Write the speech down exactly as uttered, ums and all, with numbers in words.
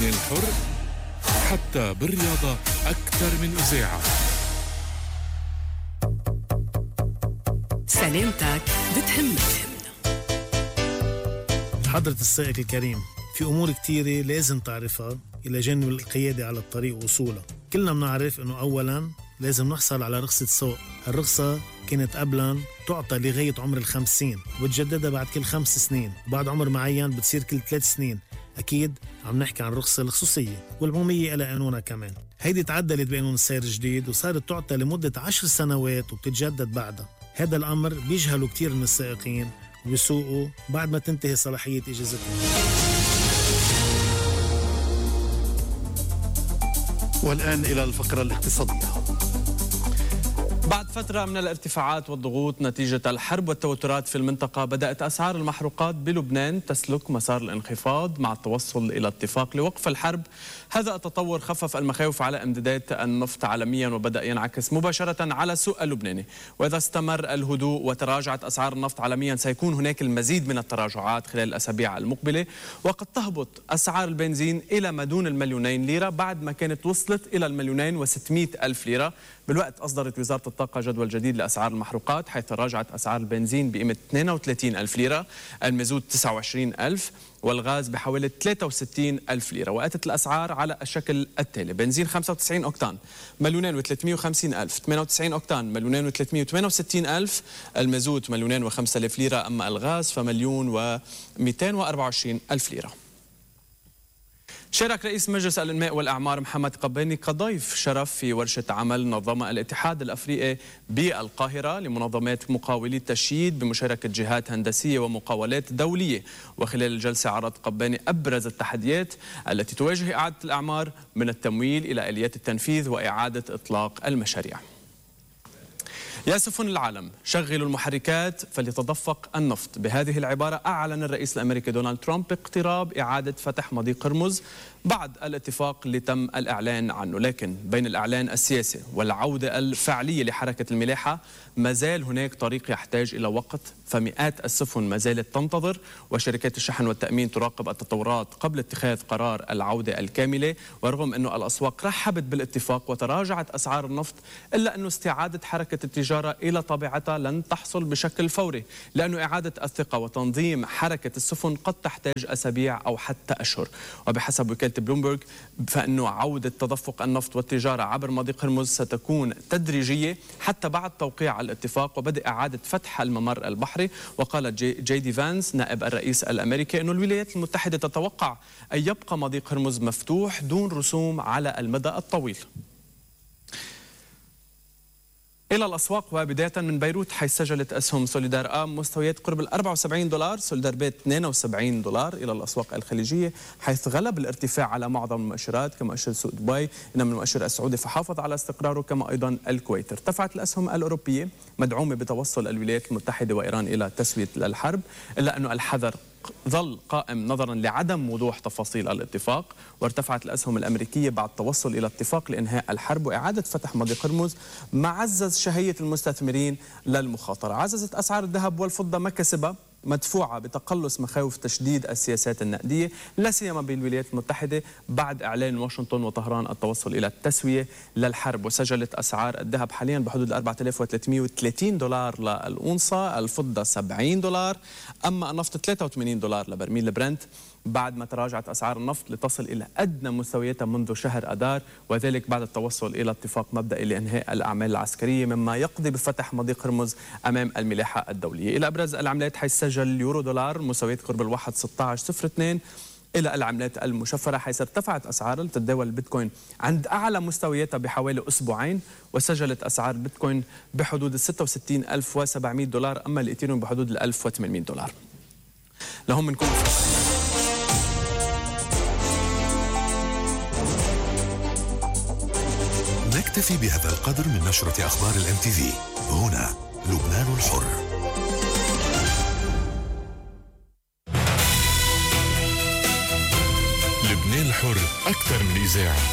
الحر حتى بالرياضة أكثر من إذاعة. سلامتك بتهمنا. حضرة السائق الكريم، في أمور كتيرة لازم تعرفها إلى جانب القيادة على الطريق وصوله. كلنا بنعرف أنه أولاً لازم نحصل على رخصة سوق. الرخصة كانت قبلاً تعطى لغاية عمر الخمسين وتجددها بعد كل خمس سنين، وبعد عمر معين بتصير كل ثلاث سنين. أكيد عم نحكي عن الرخصة الخصوصية والعمومية إلى قانونها كمان. هيدي تعدلت بقانون السير الجديد وصارت تعطى لمدة عشر سنوات وبتتجدد بعدها. هذا الأمر بيجهلوا كتير من السائقين وبيسوقوا بعد ما تنتهي صلاحية إجازتهم. والآن إلى الفقرة الاقتصادية. بعد فترة من الارتفاعات والضغوط نتيجة الحرب والتوترات في المنطقة، بدأت أسعار المحروقات بلبنان تسلك مسار الانخفاض مع التوصل إلى اتفاق لوقف الحرب. هذا التطور خفف المخاوف على امتداد النفط عالميا وبدأ ينعكس مباشرة على السوق اللبناني. وإذا استمر الهدوء وتراجعت أسعار النفط عالميا سيكون هناك المزيد من التراجعات خلال الأسابيع المقبلة، وقد تهبط أسعار البنزين إلى ما دون المليونين ليرة بعد ما كانت وصلت إلى المليونين وستمئة ألف ليرة. بالوقت أصدرت وزارة الطاقة جدول جديد لأسعار المحروقات، حيث تراجعت أسعار البنزين بقيمة اثنين وثلاثين ألف ليرة، المازوت تسعة وعشرين ألف، والغاز بحوالي ثلاثة وستين ألف ليرة. وأتت الأسعار على الشكل التالي: بنزين خمسة وتسعين أوكتان مليونين وثلاثمئة وخمسين ألف، ثمانية وتسعين أوكتان مليونين وثلاثمئة وثمانية وستين ألف، المازوت مليونين وخمسة آلاف ليرة، أما الغاز فمليون ومئتين وأربعة وعشرين ألف ليرة. شارك رئيس مجلس الإنماء والأعمار محمد قباني كضيف شرف في ورشة عمل نظمها الاتحاد الأفريقي بالقاهرة لمنظمات مقاولي التشييد بمشاركة جهات هندسية ومقاولات دولية. وخلال الجلسة عرض قباني أبرز التحديات التي تواجه إعادة الأعمار من التمويل إلى آليات التنفيذ وإعادة إطلاق المشاريع. يا سفن العالم شغلوا المحركات فليتدفق النفط. بهذه العبارة أعلن الرئيس الأمريكي دونالد ترامب اقتراب إعادة فتح مضيق هرمز بعد الاتفاق اللي تم الإعلان عنه. لكن بين الإعلان السياسي والعودة الفعلية لحركة الملاحة ما زال هناك طريق يحتاج إلى وقت، فمئات السفن ما زالت تنتظر، وشركات الشحن والتأمين تراقب التطورات قبل اتخاذ قرار العودة الكاملة. ورغم أنه الأسواق رحبت بالاتفاق وتراجعت أسعار النفط، إلا أنه استعادة حركة التجارة إلى طبيعتها لن تحصل بشكل فوري، لأنه إعادة الثقة وتنظيم حركة السفن قد تحتاج أسابيع أو حتى أشهر. وبحسب وكالة بلومبرغ فإنه عودة تدفق النفط والتجارة عبر مضيق هرمز ستكون تدريجية حتى بعد توقيع الاتفاق وبدء إعادة فتح الممر البحري. وقال جي, جي دي فانس نائب الرئيس الأمريكي أنه الولايات المتحدة تتوقع أن يبقى مضيق هرمز مفتوح دون رسوم على المدى الطويل. إلى الأسواق وبداية من بيروت، حيث سجلت أسهم سوليدار آم مستويات قرب ال أربعة وسبعين دولار، سوليدار بيت اثنين وسبعين دولار. إلى الأسواق الخليجية، حيث غلب الارتفاع على معظم المؤشرات كمؤشر سوق دبي، إنما المؤشر السعودي فحافظ على استقراره، كما أيضا الكويت. ارتفعت الأسهم الأوروبية مدعومة بتوصل الولايات المتحدة وإيران إلى تسوية الحرب، إلا أنه الحذر ظل قائم نظرا لعدم وضوح تفاصيل الاتفاق. وارتفعت الأسهم الأمريكية بعد توصل إلى اتفاق لإنهاء الحرب وإعادة فتح مضيق هرمز، ما عزز شهية المستثمرين للمخاطرة. عززت أسعار الذهب والفضة مكاسبها مدفوعة بتقلص مخاوف تشديد السياسات النقدية لا سيما بالولايات المتحدة بعد إعلان واشنطن وطهران التوصل إلى التسوية للحرب. وسجلت أسعار الذهب حاليا بحدود أربعة آلاف وثلاثمئة وثلاثين دولار للأونصة، الفضة سبعين دولار، أما النفط ثلاثة وثمانين دولار لبرميل البرنت، بعد ما تراجعت أسعار النفط لتصل إلى أدنى مستوياتها منذ شهر أذار، وذلك بعد التوصل إلى اتفاق مبدئي لإنهاء الأعمال العسكرية، مما يقضي بفتح مضيق هرمز أمام الملاحة الدولية. إلى أبرز العملات، حيث سجل اليورو دولار مستويات قرب الواحد ستة عشر صفر اثنين. إلى العملات المشفرة، حيث ارتفعت أسعار تتداول البيتكوين عند أعلى مستوياتها بحوالي أسبوعين، وسجلت أسعار البيتكوين بحدود ستة وستين ألف وسبعمئة دولار، أما الإيثيريوم بحدود ألف وثمانمئة دولار. لهم منكم نكتفي بهذا القدر من نشرة أخبار الام تي في. هنا لبنان الحر. لبنان الحر أكثر من إذاعة.